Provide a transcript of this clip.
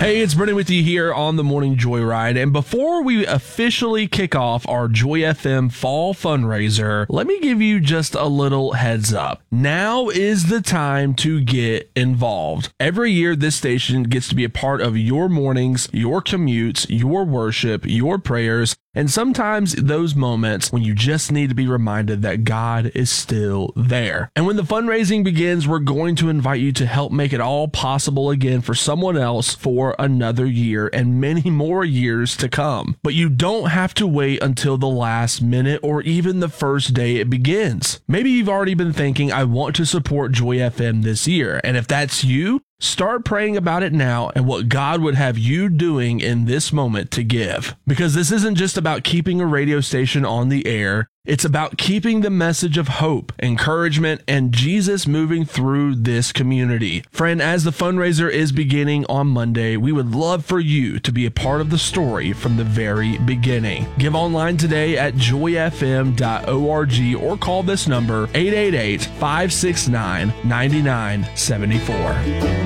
Hey, it's Brennan with you here on the Morning Joyride. And before we officially kick off our Joy FM fall fundraiser, let me give you just a little heads up. Now is the time to get involved. Every year, this station gets to be a part of your mornings, your commutes, your worship, your prayers, and sometimes those moments when you just need to be reminded that God is still there. And when the fundraising begins, we're going to invite you to help make it all possible again for someone else for another year and many more years to come. But you don't have to wait until the last minute or even the first day it begins. Maybe you've already been thinking, I want to support Joy FM this year. And if that's you, start praying about it now and what God would have you doing in this moment to give. Because this isn't just about keeping a radio station on the air. It's about keeping the message of hope, encouragement, and Jesus moving through this community. Friend, as the fundraiser is beginning on Monday, we would love for you to be a part of the story from the very beginning. Give online today at joyfm.org or call this number 888-569-9974.